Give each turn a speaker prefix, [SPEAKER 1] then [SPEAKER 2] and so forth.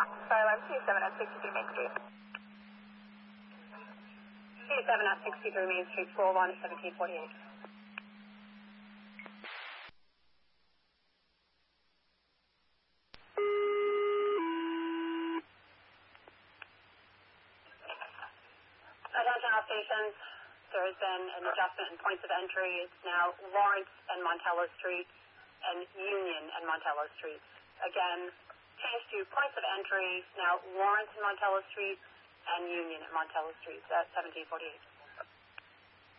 [SPEAKER 1] Skyline 27 at 63 Main Street. 27 at 63 Main Street, floor 1 at 1748. Attention all stations, there has been an adjustment in points of entry. It's now Lawrence and Montello Streets and Union and Montello Streets. Again, change to points of entry, now Lawrence and Montello Streets and Union and Montello Streets at 1748.